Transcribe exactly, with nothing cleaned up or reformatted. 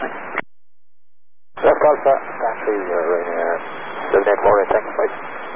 Left Alpha, taxi, uh, seven eight four eight, thanks, bye.